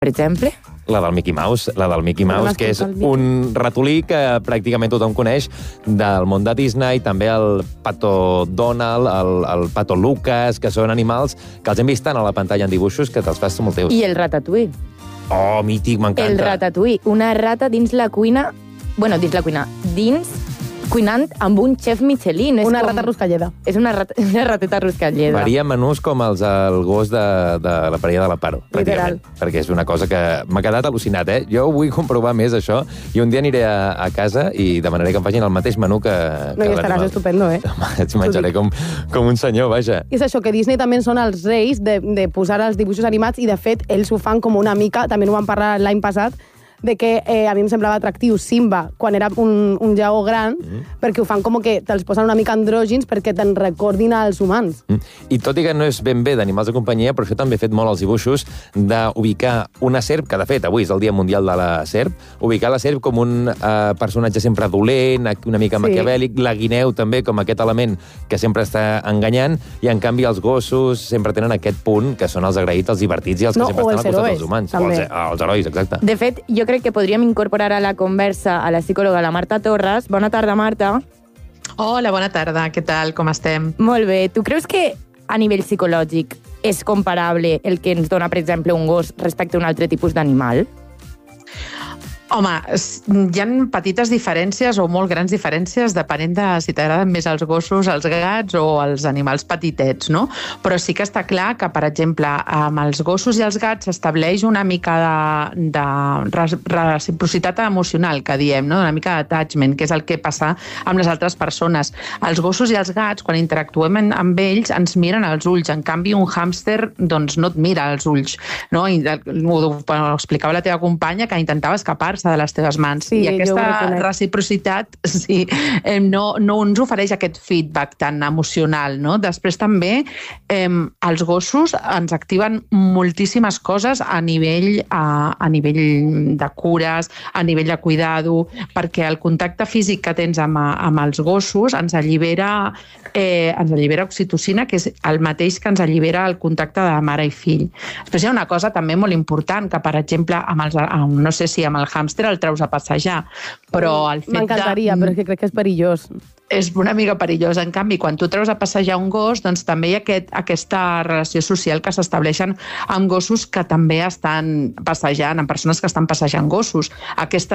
per exemple? La del Mickey Mouse, que és un ratolí que pràcticament tothom coneix del món de Disney, també el Pato Donald, el Pato Lucas, que són animals que els hem vist tant a la pantalla en dibuixos que te'ls fas molt teus. I el Ratatouille. Oh, mític, m'encanta. El Ratatouille, una rata dins la cuina... Bueno, dins cuinant amb un xef Michelin. Una rata ruscalleda. És una rateta ruscalleda. Varia menús com el gos de la parella de l'Amparo, pràcticament. Perquè és una cosa que m'ha quedat al·lucinat, eh? Jo vull comprovar més això i un dia aniré a casa i demanaré que em facin el mateix menú que no, i estaràs estupendo, eh? Et menjaré com un senyor, vaja. I és això, que Disney també són els reis de posar els dibuixos animats i, de fet, ells ho fan com una mica, també ho vam parlar l'any passat, de que a mi em semblava atractiu Simba quan era un lleó gran, perquè ho fan com que te'ls posen una mica andrògins perquè te'n recordin als humans. I tot i que no és ben bé d'animals de companyia, però això també he fet molt als dibuixos d'ubicar una serp, que de fet avui és el Dia Mundial de la Serp, ubicar la serp com un personatge sempre dolent, una mica maquiavèlic, la guineu també com aquest element que sempre està enganyant, i en canvi els gossos sempre tenen aquest punt, que són els agraïts, els divertits i els que sempre estan al costat dels humans. Els herois, exacte. De fet, jo crec que podríem incorporar a la conversa a la psicòloga, la Marta Torres. Bona tarda, Marta. Hola, bona tarda. Què tal? Com estem? Molt bé. Tu creus que a nivell psicològic és comparable el que ens dona, per exemple, un gos respecte a un altre tipus d'animal? Home, hi ha petites diferències o molt grans diferències depenent de si t'agraden més els gossos, els gats o els animals petitets, no? Però sí que està clar que, per exemple, amb els gossos i els gats s'estableix una mica de reciprocitat emocional, que diem, no? Una mica d'attachment, que és el que passa amb les altres persones. Els gossos i els gats, quan interactuem amb ells, ens miren als ulls. En canvi, un hàmster doncs, no et mira als ulls, no? I ho explicava la teva companya, que intentava escapar-se de les teves mans. Sí, i aquesta reciprocitat no ens ofereix aquest feedback tan emocional, no? Després també els gossos ens activen moltíssimes coses a nivell de cures, a nivell de cuidado, perquè el contacte físic que tens amb els gossos ens allibera oxitocina, que és el mateix que ens allibera el contacte de mare i fill. Després hi ha una cosa també molt important, que per exemple, no sé si amb el hàmster el treus a passejar, però el fet m'encantaria, però és que crec que és perillós. És una mica perillós. En canvi, quan tu treus a passejar un gos, doncs també hi ha aquesta relació social que s'estableixen amb gossos que també estan passejant, amb persones que estan passejant gossos. Aquest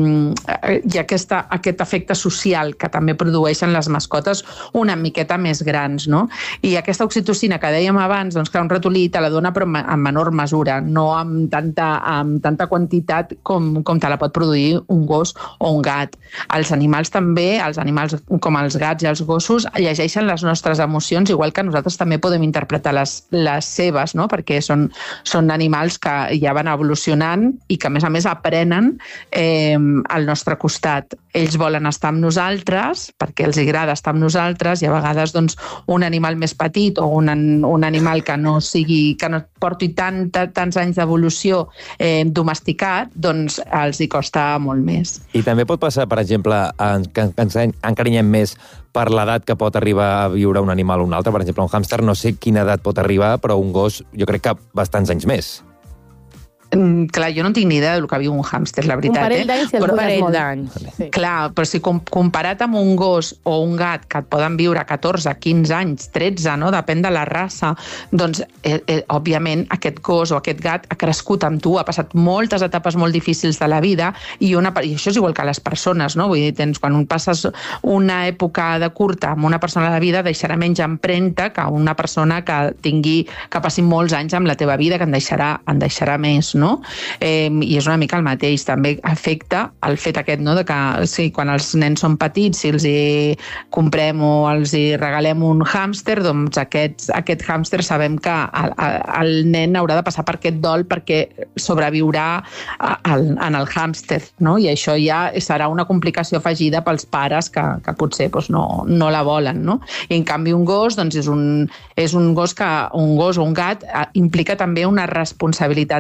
efecte social que també produeixen les mascotes una miqueta més grans, no? I aquesta oxitocina que dèiem abans, doncs que un ratolí te la dona però en menor mesura, no amb tanta quantitat com te la pot produir un gos o un gat. Els animals també, els animals com els gats i els gossos, llegeixen les nostres emocions, igual que nosaltres també podem interpretar les seves, no? Perquè són animals que ja van evolucionant i que, a més, aprenen al nostre costat. Ells volen estar amb nosaltres perquè els agrada estar amb nosaltres, i a vegades doncs, un animal més petit o un animal que no porti tants anys d'evolució domesticat, doncs els hi costa molt més. I també pot passar, per exemple, que ens encarinyem més per l'edat que pot arribar a viure un animal o un altre. Per exemple, un hàmster no sé quina edat pot arribar, però un gos jo crec que bastants anys més. Clar, jo no tinc ni idea del que viu un hàmster, la veritat. Un parell d'anys, un parell d'anys. Sí. Clar, però si comparat amb un gos o un gat que et poden viure 14, 15 anys, 13, no? Depèn de la raça, doncs, òbviament, aquest gos o aquest gat ha crescut amb tu, ha passat moltes etapes molt difícils de la vida, i això és igual que les persones, no? Vull dir, quan passes una època de curta amb una persona de la vida, deixarà menys empremta que una persona que passi molts anys amb la teva vida, que en deixarà més, no? I és una mica el mateix. També afecta el fet aquest, no? De que sí, quan els nens són petits, si els hi comprem o els hi regalem un hàmster, doncs aquest hàmster sabem que el nen haurà de passar per aquest dol perquè sobreviurà en el hàmster, no? I això ja serà una complicació afegida pels pares que potser doncs, no la volen, no? I en canvi un gos doncs, és un gos o un gat implica també una responsabilitat a darrere.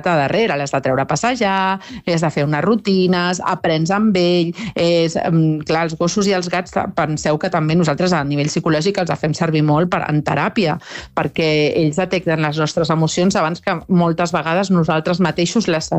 primera l'has de treure a passejar, has de fer unes rutines, aprens amb ell. Clar, els gossos i els gats, penseu que també nosaltres a nivell psicològic els fem servir molt en teràpia, perquè ells detecten les nostres emocions abans que moltes vegades nosaltres mateixos les